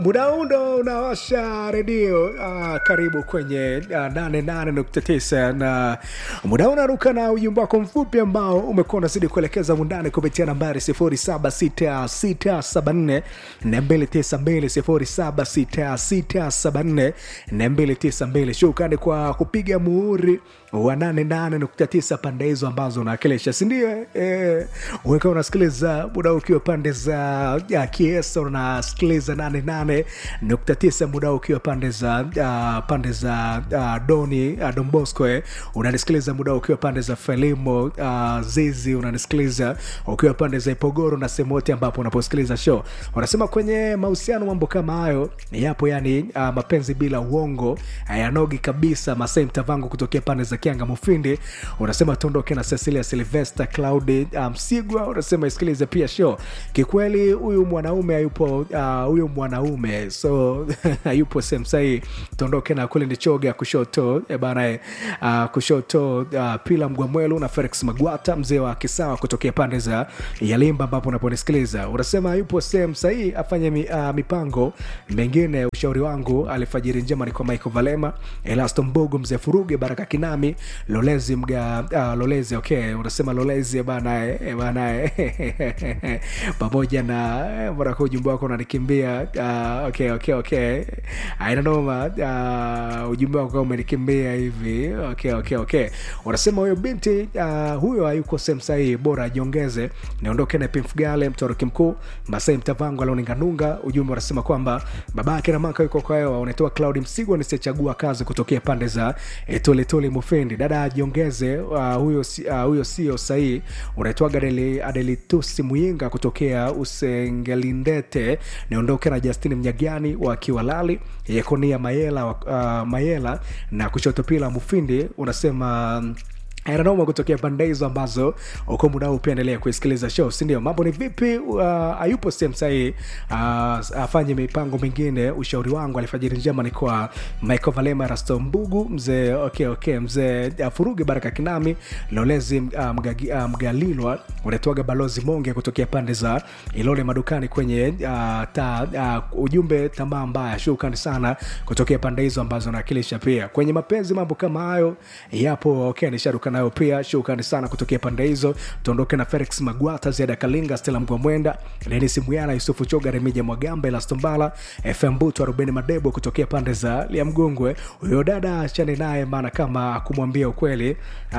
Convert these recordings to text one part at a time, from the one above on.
Muda huu ndo unawasha redio. Karibu kwenye 88.9 na muda huu unaruka na ujumbe wako mfupi ambao umekuwa unazidi kuelekeza mundani kupitia nambari 076674 292 076674 shukrani kwa kupiga muhuri wa 88.9 pande hizo ambazo unawakilisha, si ndio? Uweka unasikiliza muda ukiwa pande za Kiesa, unasikiliza 88.9 muda ukiwa pande za Doni Don Bosco, unanisikiliza muda ukiwa pande za Felimo Zizi, unanisikiliza ukiwa pande za Ipogoro na sehemu yote ambapo unaposikiliza show. Wanasema kwenye mahusiano mambo kama hayo yapo, yani mapenzi bila uongo hayanogi kabisa. Masai Mtavangu kutokea pande za Kianga Mufindi unasema tuondoke na Cecilia Sylvester Claudi Msigwa, unasema isikilize pia show. Kikweli huyu mwanaume hayupo, huyu mwanaume so hayupo sehemu sahihi. Tuondoke na kule Ndichoga kushoto bana, kushoto Pila Mgwamwelu na Felix Magwata mzee wa Kisawa kutokea pande za Yalimba ambapo unaponisikiliza. Unasema hayupo sehemu sahihi, afanye mipango mengine. Ushauri wangu alifajiri njema ni kwa Michael Valema, Elasto Mbogo, mzee Furuge, Baraka Kinami, Lolezi Lolezi, okay, unasema Lolezi bana pamoja na baraka. Ujumbe wako unanikimbia, okay aina noma, ujumbe wako umenikimbia hivi, okay. Unasema huyo binti huyo hayuko sehemu sahihi, bora ajiongeze. Niondoke na Pimfugale Mtoroki Mkuu, Masai Mtavangu Aloninganunga. Ujumbe unasema kwamba babake na maka yuko kwa hewa. Unatoa Cloud Msigwa nisichagua kazi kutokea pande za Tole Mufindi, dada ajiongeze. Huyo sio sahihi. Unatoa Adelitusi Muyinga kutokea Usengelindete. Niondoke na Justin Mnyagani wa Kiwalali, Yekonia Mayela na kushoto Pila Mufindi. Unasema Aeronoma kutokea pande hizo ambazo uko muda upendelea kuisikiliza show, si ndio? Mambo ni vipi? Hayupo sehemu sahihi, afanye mipango mingine. Ushauri wangu alifajiri njema ni kwa Michael Valema, Rasto Mbugu, mzee okay mzee Furuge, Baraka Kinami, Lolezi Mgalilwa. Unatoaga Balozi Monge kutokea pande za Ilole Madukani kwenye ujumbe tamaa mbaya. Shukrani sana kutokea pande hizo ambazo nawakilisha. Pia kwenye mapenzi mambo kama hayo yapo, okay, ni sharuka nayo pia. Shukrani sana kutokea pande hizo. Tuondoke na Felix Magwata, Zeda Kalinga, Stella Mgwamwenda, Dennis Muyana, Yusufu Choga, Remija Mwagamba, Elastombala, FM Butu, Ruben Madebo kutokea pande za Liamgongwe. Huyo dada achane naye, maana kama kumwambia ukweli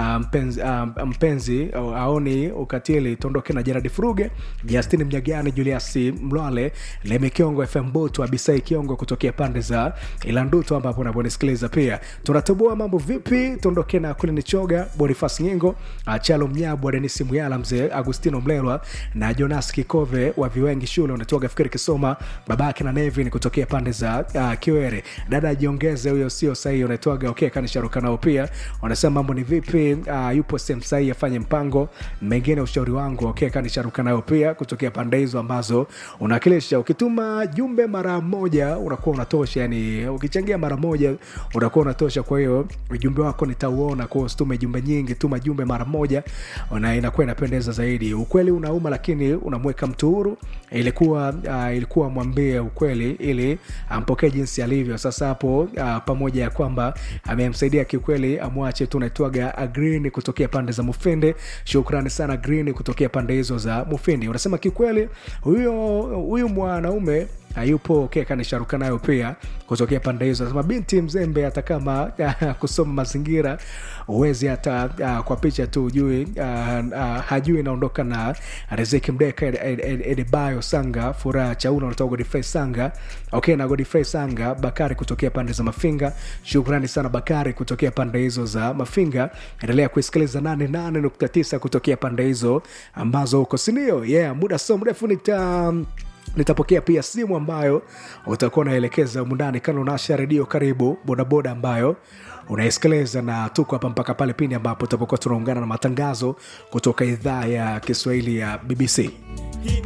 mpenzi aoni ukatili. Tuondoke na Gerard Furuge, Justin Mnyagani, Julius Mlwale, Leme Kiongo, FM Butu, Abisai Kiongo kutokea pande za Ilanduto ambapo unaponisikiliza pia. Tunatoboa mambo vipi? Tuondoke na kule Nichoga, Boniface Ngingo, Chalo Mnyabu, Dennis Muyala, mzee Agustino Mlelwa na Jonas Kikove wa Viwengi shule. Unatoka Fikiri Kisoma, babake na Nevin kutokea pande za Kiwere, dada ajiongeze. Huyo sio sahihi. Unatoka okay kanisharuka nao pia. Wanasema mambo ni vipi? Yupo sehemu sahihi, afanye mpango mengine. Ushauri wangu okay kanisharuka nao pia kutokea pande hizo ambazo unawakilisha. Ukituma jumbe mara moja unakuwa unatosha, yani ukichangia mara moja unakuwa unatosha. Kwa hiyo ujumbe wako nitauona, kwa usitume jumbe nyingi, tuma jumbe mara moja na inakuwa inapendeza zaidi. Ukweli unauma lakini unamweka mtu huru. Ilikuwa mwambie ukweli ili ampokee jinsi alivyo. Sasa hapo pamoja ya kwamba amemsaidia kikweli, amwache tu. Naitwaga Green kutokea pande za Mufindi. Shukrani sana Green kutokea pande hizo za Mufindi. Unasema kikweli huyu mwanaume hayupo okay kanisharuka nayo pia kutokea pande hizo. Nasema binti mzembe hata kama kusoma mazingira uwezi hata kwa picha tu ujui, hajui. Naondoka na Riziki Mdeka, Edebayo Sanga, Furaha Chauna, unatoka Godfrey Sanga okay na Godfrey Sanga, Bakari kutokea pande za Mafinga. Shukrani sana Bakari kutokea pande hizo za Mafinga. Endelea kusikiliza 88.9 kutokea pande hizo ambazo uko, sinio? Muda so mrefu nitapokea pia simu ambayo utakuwa unaelekeza mundani kana unasha redio. Karibu bodaboda ambayo unaisikiliza, na tuko hapa mpaka pale pindi ambapo tutapokuwa tunaungana na matangazo kutoka idhaa ya Kiswahili ya BBC.